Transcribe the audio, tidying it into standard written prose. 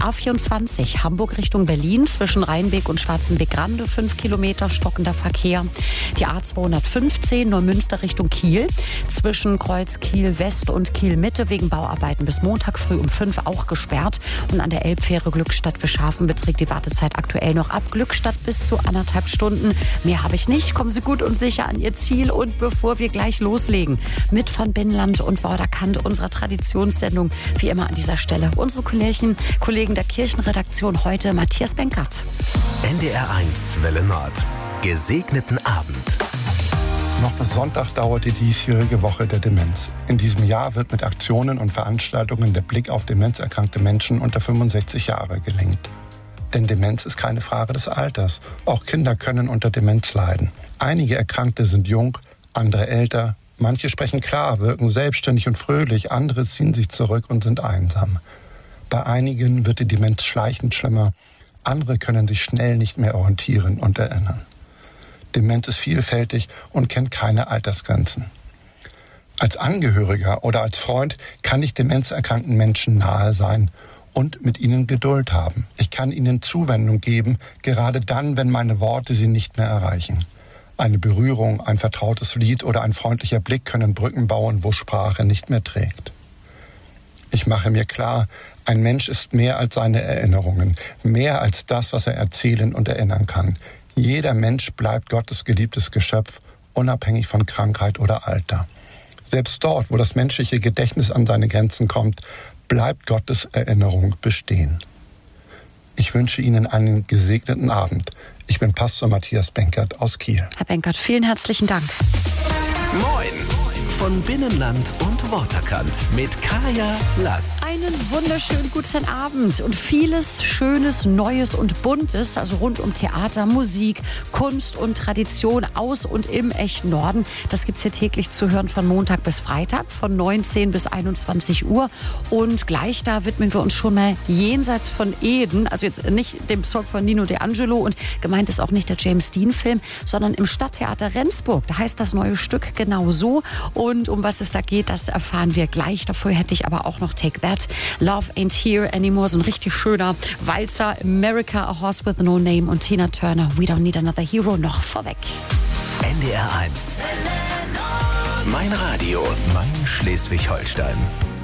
A24 Hamburg Richtung Berlin zwischen Rheinweg und Schwarzenbeck-Grande 5 Kilometer stockender Verkehr. Die A215 Neumünster Richtung Kiel zwischen Kreuz Kiel West und Kiel Mitte wegen Bauarbeiten bis Montag früh um 5 auch gesperrt. Und an der Elbfähre Glückstadt-Fischhafen beträgt die Wartezeit aktuell noch ab Glückstadt bis zu 1,5 Stunden. Mehr habe ich nicht. Kommen Sie gut und sicher an Ihr Ziel. Und bevor wir gleich loslegen mit von Binnenland und Vorderkant unserer Traditionssendung, wie immer an dieser Stelle unsere Kollegen der Kirchenredaktion heute, Matthias Benkert. NDR1 Welle Nord. Gesegneten Abend. Noch bis Sonntag dauert die diesjährige Woche der Demenz. In diesem Jahr wird mit Aktionen und Veranstaltungen der Blick auf demenzerkrankte Menschen unter 65 Jahre gelenkt. Denn Demenz ist keine Frage des Alters. Auch Kinder können unter Demenz leiden. Einige Erkrankte sind jung, andere älter. Manche sprechen klar, wirken selbstständig und fröhlich. Andere ziehen sich zurück und sind einsam. Bei einigen wird die Demenz schleichend schlimmer. Andere können sich schnell nicht mehr orientieren und erinnern. Demenz ist vielfältig und kennt keine Altersgrenzen. Als Angehöriger oder als Freund kann ich demenzerkrankten Menschen nahe sein und mit ihnen Geduld haben. Ich kann ihnen Zuwendung geben, gerade dann, wenn meine Worte sie nicht mehr erreichen. Eine Berührung, ein vertrautes Lied oder ein freundlicher Blick können Brücken bauen, wo Sprache nicht mehr trägt. Ich mache mir klar, ein Mensch ist mehr als seine Erinnerungen, mehr als das, was er erzählen und erinnern kann. Jeder Mensch bleibt Gottes geliebtes Geschöpf, unabhängig von Krankheit oder Alter. Selbst dort, wo das menschliche Gedächtnis an seine Grenzen kommt, bleibt Gottes Erinnerung bestehen. Ich wünsche Ihnen einen gesegneten Abend. Ich bin Pastor Matthias Benkert aus Kiel. Herr Benkert, vielen herzlichen Dank. Moin! Von Binnenland und Worterkant mit Kaya Lass. Einen wunderschönen guten Abend und vieles Schönes, Neues und Buntes, also rund um Theater, Musik, Kunst und Tradition aus und im echten Norden. Das gibt's hier täglich zu hören von Montag bis Freitag, von 19 bis 21 Uhr. Und gleich da widmen wir uns schon mal jenseits von Eden, also jetzt nicht dem Song von Nino D'Angelo und gemeint ist auch nicht der James Dean-Film, sondern im Stadttheater Rendsburg. Da heißt das neue Stück genau so. Und um was es da geht, das erfahren wir gleich. Davor hätte ich aber auch noch Take That, Love Ain't Here Anymore, so ein richtig schöner Walzer, America, A Horse With No Name und Tina Turner, We Don't Need Another Hero noch vorweg. NDR1. Mein Radio, mein Schleswig-Holstein.